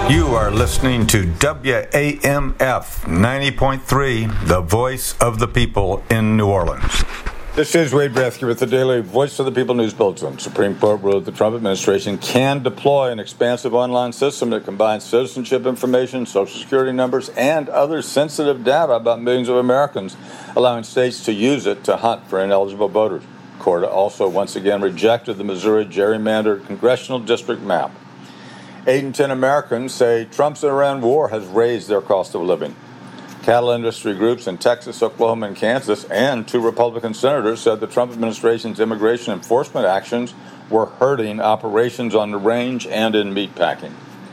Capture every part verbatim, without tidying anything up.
You are listening to W A M F ninety point three, the voice of the people in New Orleans. This is Wade Brathke with the Daily Voice of the People News Bulletin. Supreme Court ruled the Trump administration can deploy an expansive online system that combines citizenship information, Social Security numbers, and other sensitive data about millions of Americans, allowing states to use it to hunt for ineligible voters. The court also once again rejected the Missouri gerrymandered congressional district map. Eight in ten Americans say Trump's Iran war has raised their cost of living. Cattle industry groups in Texas, Oklahoma, and Kansas, and two Republican senators said the Trump administration's immigration enforcement actions were hurting operations on the range and in meatpacking.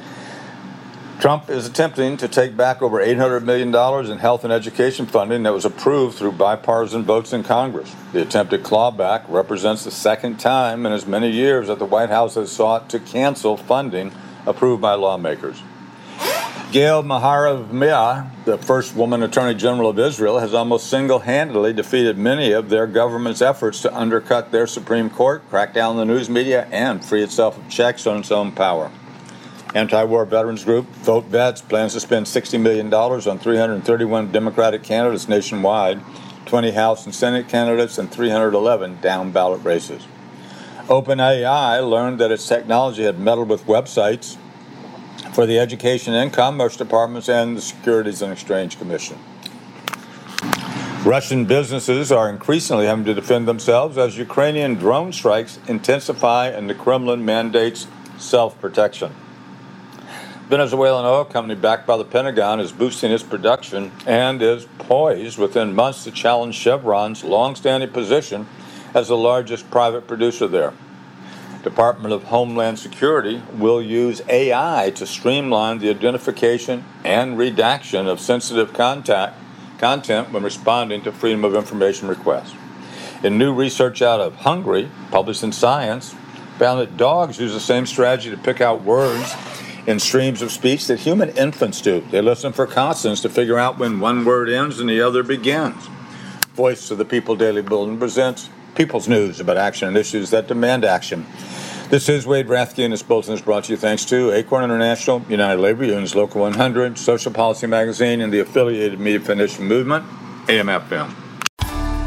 Trump is attempting to take back over eight hundred million dollars in health and education funding that was approved through bipartisan votes in Congress. The attempted clawback represents the second time in as many years that the White House has sought to cancel funding approved by lawmakers. Gail Maharavimia, the first woman Attorney General of Israel, has almost single-handedly defeated many of their government's efforts to undercut their Supreme Court, crack down the news media, and free itself of checks on its own power. Anti-war veterans group Vote Vets plans to spend sixty million dollars on three hundred thirty-one Democratic candidates nationwide, twenty House and Senate candidates, and three hundred eleven down-ballot races. OpenAI learned that its technology had meddled with websites for the Education and Commerce Departments and the Securities and Exchange Commission. Russian businesses are increasingly having to defend themselves as Ukrainian drone strikes intensify and the Kremlin mandates self-protection. Venezuelan oil company backed by the Pentagon is boosting its production and is poised within months to challenge Chevron's long-standing position as the largest private producer there. Department of Homeland Security will use A I to streamline the identification and redaction of sensitive contact, content when responding to Freedom of Information requests. In new research out of Hungary, published in Science, found that dogs use the same strategy to pick out words in streams of speech that human infants do. They listen for consonants to figure out when one word ends and the other begins. Voice of the People Daily Bulletin presents People's News about action and issues that demand action. This is Wade Brathke, and this bulletin is brought to you thanks to Acorn International, United Labor Unions, Local one hundred, Social Policy Magazine, and the affiliated Media Foundation Movement, A M F M.